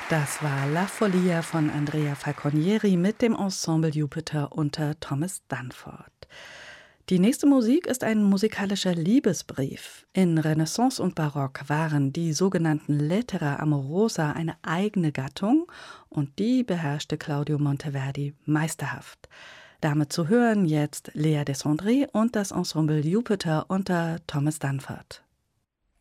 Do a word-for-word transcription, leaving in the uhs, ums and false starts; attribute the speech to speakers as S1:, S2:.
S1: Das war La Follia von Andrea Falconieri mit dem Ensemble Jupiter unter Thomas Dunford. Die nächste Musik ist ein musikalischer Liebesbrief. In Renaissance und Barock waren die sogenannten Lettera amorosa eine eigene Gattung und die beherrschte Claudio Monteverdi meisterhaft. Damit zu hören jetzt Lea Desandré und das Ensemble Jupiter unter Thomas Dunford.